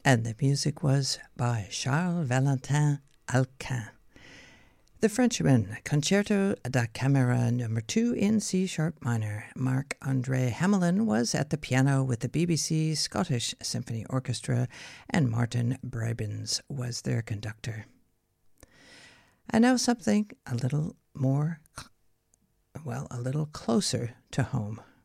And the music was by Charles Valentin Alcan. The Frenchman, Concerto da Camera No. 2 in C-sharp minor. Marc-André Hamelin was at the piano with the BBC Scottish Symphony Orchestra, and Martin Brabins was their conductor. And now something a little closer to home.